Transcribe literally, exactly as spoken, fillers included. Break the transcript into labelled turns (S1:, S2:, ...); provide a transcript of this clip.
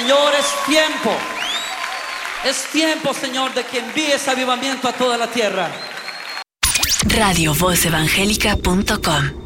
S1: Señor, es tiempo. Es tiempo, Señor, de que envíes avivamiento a toda la tierra.
S2: radio voz evangélica punto com